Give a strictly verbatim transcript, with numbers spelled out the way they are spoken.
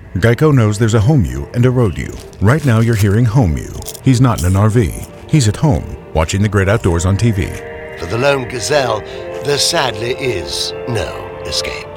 Geico knows there's a home you and a road you. Right now you're hearing home you. He's not in an R V. He's at home, watching the great outdoors on T V. For the lone gazelle, there sadly is no escape.